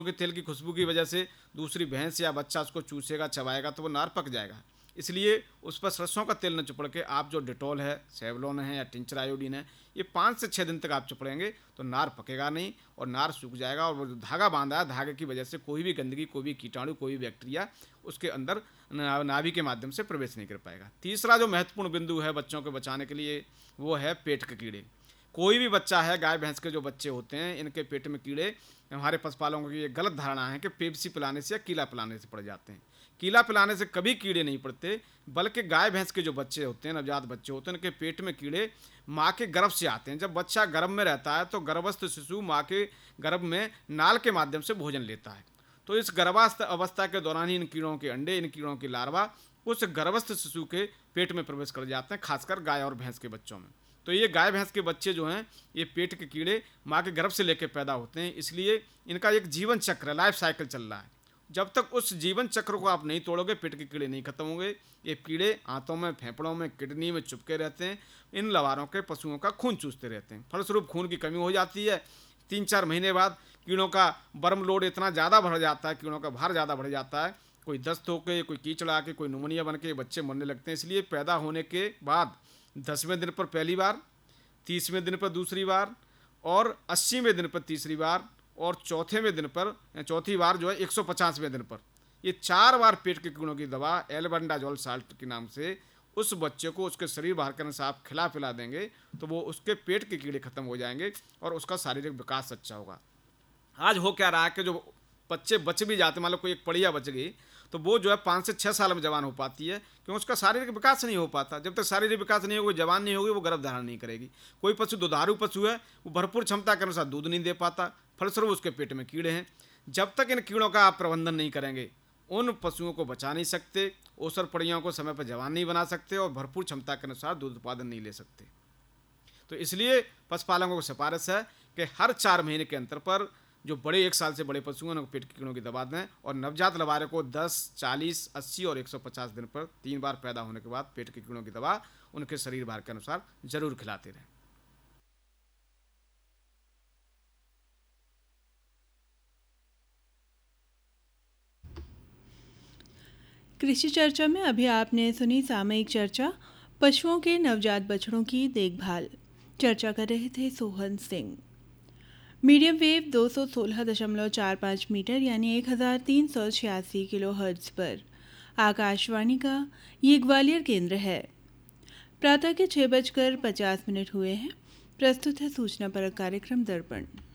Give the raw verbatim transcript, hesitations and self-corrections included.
के तेल की खुशबू की वजह से दूसरी भैंस या बच्चा उसको चूसेगा, चबाएगा तो वो नार पक जाएगा। इसलिए उस पर सरसों का तेल न चिपड़ के आप जो डेटॉल है, सेवलॉन है या टिंचर आयोडीन है, ये पाँच से छः दिन तक आप चिपड़ेंगे तो नार पकेगा नहीं और नार सूख जाएगा और वो जो धागा बांधा है, धागे की वजह से कोई भी गंदगी, कोई भी कीटाणु, कोई भी बैक्टीरिया उसके अंदर ना- नाभि के माध्यम से प्रवेश नहीं कर पाएगा। तीसरा जो महत्वपूर्ण बिंदु है बच्चों को बचाने के लिए वो है पेट के कीड़े। कोई भी बच्चा है, गाय भैंस के जो बच्चे होते हैं, इनके पेट में कीड़े, हमारे पशुपालकों की ये गलत धारणा है कि पेप्सी पिलाने से या कीला पिलाने से पड़ जाते हैं। कीला पिलाने से कभी कीड़े नहीं पड़ते, बल्कि गाय भैंस के जो बच्चे होते हैं, नवजात बच्चे होते हैं, इनके पेट में कीड़े माँ के गर्भ से आते हैं। जब बच्चा गर्भ में रहता है तो गर्भस्थ शिशु माँ के गर्भ में नाल के माध्यम से भोजन लेता है। तो इस गर्भावस्था अवस्था के दौरान ही इन कीड़ों के अंडे, इन कीड़ों की लार्वा उस गर्भस्थ शिशु के पेट में प्रवेश कर जाते हैं, खासकर गाय और भैंस के बच्चों में। तो ये गाय भैंस के बच्चे जो हैं, ये पेट के कीड़े माँ के गर्भ से लेकर पैदा होते हैं, इसलिए इनका एक जीवन चक्र, लाइफ साइकिल चल रहा है। जब तक उस जीवन चक्र को आप नहीं तोड़ोगे, पेट के कीड़े नहीं खत्म होंगे। ये कीड़े आंतों में, फेफड़ों में, किडनी में चुपके रहते हैं, इन लवारों के पशुओं का खून चूसते रहते हैं। फलस्वरूप खून की कमी हो जाती है। तीन चार महीने बाद कीड़ों का बर्म लोड इतना ज़्यादा बढ़ जाता है, कीड़ों का भार ज़्यादा बढ़ जाता है, कोई दस्त होके, कोई कीचड़ आके, कोई नुमोनिया बन के बच्चे मरने लगते हैं। इसलिए पैदा होने के बाद दसवें दिन पर पहली बार, तीसवें दिन पर दूसरी बार और अस्सीवें दिन पर तीसरी बार और चौथेवें दिन पर, चौथी बार जो है एक सौ पचासवें दिन पर, ये चार बार पेट के कीड़ों की दवा एल्बेंडाजोल साल्ट के नाम से उस बच्चे को उसके शरीर बाहर करने से आप खिला पिला देंगे तो वो उसके पेट के कीड़े खत्म हो जाएंगे और उसका शारीरिक विकास अच्छा होगा। आज हो क्या रहा है कि जो बच्चे बच भी जाते, मान लो कोई एक पड़िया बच गई, तो वो जो है पाँच से छः साल में जवान हो पाती है, क्योंकि उसका शारीरिक विकास नहीं हो पाता। जब तक शारीरिक विकास नहीं होगा, जवान नहीं होगी, वो गर्भ धारण नहीं करेगी। कोई पशु दुधारू पशु है, वो भरपूर क्षमता के अनुसार दूध नहीं दे पाता, फलस्वरूप उसके पेट में कीड़े हैं। जब तक इन कीड़ों का आप प्रबंधन नहीं करेंगे, उन पशुओं को बचा नहीं सकते, ओसर पड़ियों को समय पर जवान नहीं बना सकते और भरपूर क्षमता के अनुसार दूध उत्पादन नहीं ले सकते। तो इसलिए पशुपालकों को सिफारिश है कि हर चार महीने के अंतर पर जो बड़े एक साल से बड़े पशु हैं, उनको पेट के कीड़ों की दवा दें और नवजात लबारे को दस, चालीस, अस्सी और एक सौ पचास दिन पर तीन बार पैदा होने के बाद पेट के कीड़ों की दवा उनके शरीर भार के अनुसार जरूर खिलाते रहें। कृषि चर्चा में अभी आपने सुनी सामयिक चर्चा पशुओं के नवजात बछड़ों की देखभाल। चर्चा कर रहे थे सोहन सिंह। मीडियम वेव दो सौ सोलह दशमलव चार पाँच मीटर यानी एक हज़ार तीन सौ छियासी किलो हर्ट्ज पर आकाशवाणी का ये ग्वालियर केंद्र है। प्रातः के छः बजकर पचास मिनट हुए हैं। प्रस्तुत है सूचना परक कार्यक्रम दर्पण।